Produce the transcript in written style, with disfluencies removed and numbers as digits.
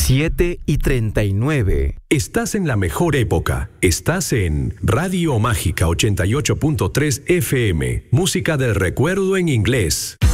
7:39. Estás en la mejor época. Estás en Radio Mágica 88.3 FM. Música del recuerdo en inglés.